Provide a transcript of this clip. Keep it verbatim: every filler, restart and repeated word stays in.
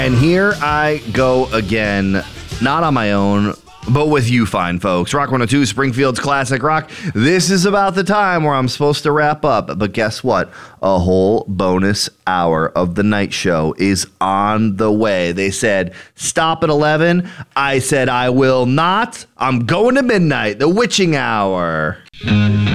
And here I go again, not on my own, but with you fine folks. Rock one oh two, Springfield's Classic Rock. This is about the time where I'm supposed to wrap up. But guess what? A whole bonus hour of the night show is on the way. They said, stop at eleven. I said, I will not. I'm going to midnight, the witching hour.